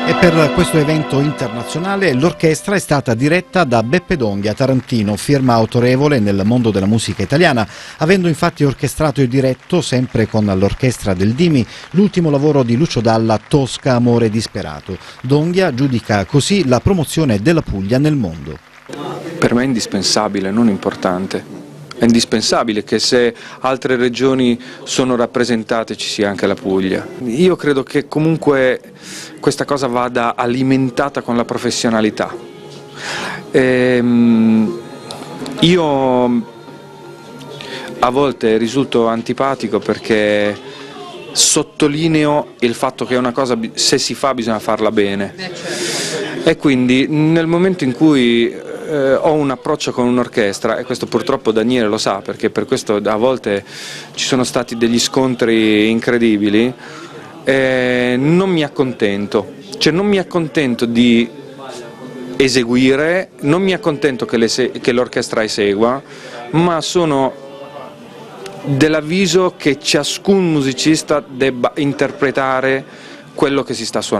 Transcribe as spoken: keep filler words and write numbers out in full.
E per questo evento internazionale l'orchestra è stata diretta da Beppe Donghia, tarantino, firma autorevole nel mondo della musica italiana, avendo infatti orchestrato e diretto, sempre con l'orchestra del Dimi, l'ultimo lavoro di Lucio Dalla, Tosca, amore disperato. Donghia giudica così la promozione della Puglia nel mondo. Per me è indispensabile, non importante. È indispensabile che se altre regioni sono rappresentate ci sia anche la Puglia. Io credo che comunque questa cosa vada alimentata con la professionalità. Ehm, io a volte risulto antipatico perché sottolineo il fatto che una cosa, se si fa, bisogna farla bene. E quindi nel momento in cui Eh, ho un approccio con un'orchestra, e questo purtroppo Daniele lo sa, perché per questo a volte ci sono stati degli scontri incredibili, eh, non mi accontento, cioè non mi accontento di eseguire, non mi accontento che, le, che l'orchestra esegua, ma sono dell'avviso che ciascun musicista debba interpretare quello che si sta suonando.